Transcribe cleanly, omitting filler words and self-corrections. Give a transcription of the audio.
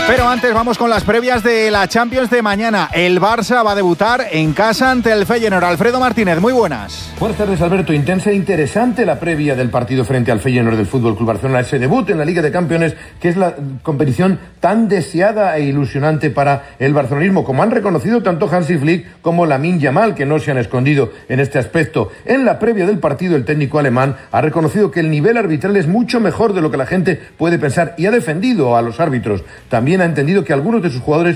Pero antes vamos con las previas de la Champions de mañana. El Barça va a debutar en casa ante el Feyenoord. Alfredo Martínez, muy buenas. Buenas tardes, Alberto. Intensa e interesante la previa del partido frente al Feyenoord del Fútbol Club Barcelona. Ese debut en la Liga de Campeones, que es la competición tan deseada e ilusionante para el barcelonismo, como han reconocido tanto Hansi Flick como Lamine Yamal, que no se han escondido en este aspecto. En la previa del partido, el técnico alemán ha reconocido que el nivel arbitral es mucho mejor de lo que la gente puede pensar y ha defendido a los árbitros. También ha entendido que algunos de sus jugadores